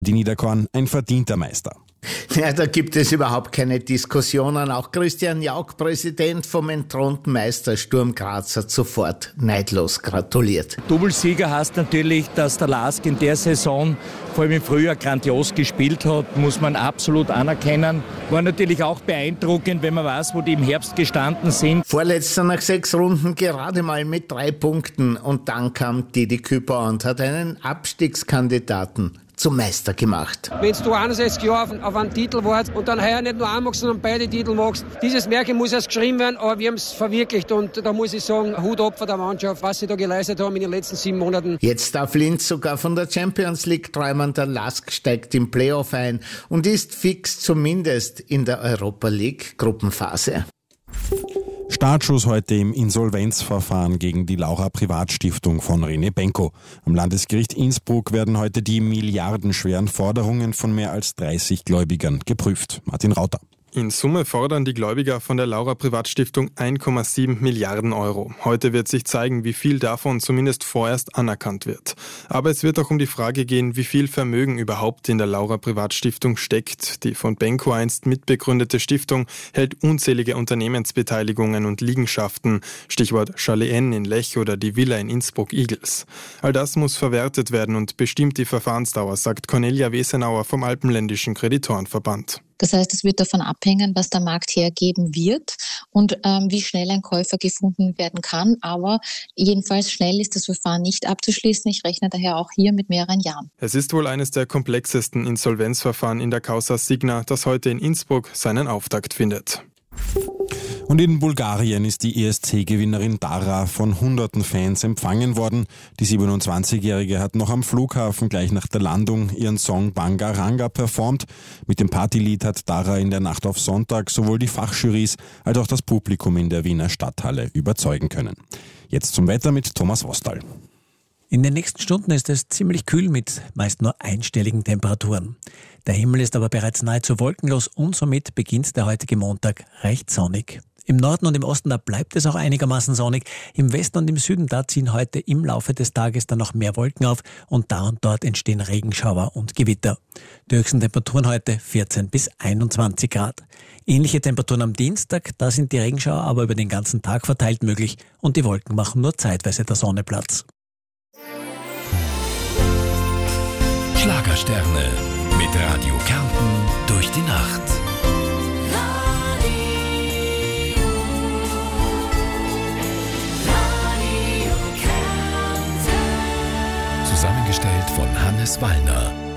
Die Niederkorn ein verdienter Meister. Ja, da gibt es überhaupt keine Diskussionen. Auch Christian Jauch, Präsident vom entthronten Meister Sturm Graz, hat sofort neidlos gratuliert. Doublesieger heißt natürlich, dass der LASK in der Saison, vor allem im Frühjahr, grandios gespielt hat, muss man absolut anerkennen. War natürlich auch beeindruckend, wenn man weiß, wo die im Herbst gestanden sind. Vorletzter nach 6 Runden gerade mal mit 3 Punkten. Und dann kam Didi Küper und hat einen Abstiegskandidaten zum Meister gemacht. Wenn du 61 Jahre auf einen Titel warst und dann heuer nicht nur einen magst, sondern beide Titel magst, dieses Märchen muss erst geschrieben werden, aber wir haben es verwirklicht und da muss ich sagen, Hut ab von der Mannschaft, was sie da geleistet haben in den letzten 7 Monaten. Jetzt darf Linz sogar von der Champions League träumen, der LASK steigt im Playoff ein und ist fix zumindest in der Europa League Gruppenphase. Startschuss heute im Insolvenzverfahren gegen die Laura Privatstiftung von René Benko. Am Landesgericht Innsbruck werden heute die milliardenschweren Forderungen von mehr als 30 Gläubigern geprüft. Martin Rauter. In Summe fordern die Gläubiger von der Laura Privatstiftung 1,7 Milliarden Euro. Heute wird sich zeigen, wie viel davon zumindest vorerst anerkannt wird. Aber es wird auch um die Frage gehen, wie viel Vermögen überhaupt in der Laura Privatstiftung steckt. Die von Benko einst mitbegründete Stiftung hält unzählige Unternehmensbeteiligungen und Liegenschaften, Stichwort Chalet N in Lech oder die Villa in Innsbruck-Igels. All das muss verwertet werden und bestimmt die Verfahrensdauer, sagt Cornelia Wesenauer vom Alpenländischen Kreditorenverband. Das heißt, es wird davon abhängen, was der Markt hergeben wird und wie schnell ein Käufer gefunden werden kann. Aber jedenfalls schnell ist das Verfahren nicht abzuschließen. Ich rechne daher auch hier mit mehreren Jahren. Es ist wohl eines der komplexesten Insolvenzverfahren in der Causa Signa, das heute in Innsbruck seinen Auftakt findet. Und in Bulgarien ist die ESC-Gewinnerin Dara von hunderten Fans empfangen worden. Die 27-Jährige hat noch am Flughafen gleich nach der Landung ihren Song Banga Ranga performt. Mit dem Partylied hat Dara in der Nacht auf Sonntag sowohl die Fachjurys als auch das Publikum in der Wiener Stadthalle überzeugen können. Jetzt zum Wetter mit Thomas Wostal. In den nächsten Stunden ist es ziemlich kühl mit meist nur einstelligen Temperaturen. Der Himmel ist aber bereits nahezu wolkenlos und somit beginnt der heutige Montag recht sonnig. Im Norden und im Osten, da bleibt es auch einigermaßen sonnig. Im Westen und im Süden, da ziehen heute im Laufe des Tages dann noch mehr Wolken auf und da und dort entstehen Regenschauer und Gewitter. Die höchsten Temperaturen heute 14 bis 21 Grad. Ähnliche Temperaturen am Dienstag, da sind die Regenschauer aber über den ganzen Tag verteilt möglich und die Wolken machen nur zeitweise der Sonne Platz. Schlagersterne mit Radio Kärnten durch die Nacht. Zusammengestellt von Hannes Wallner.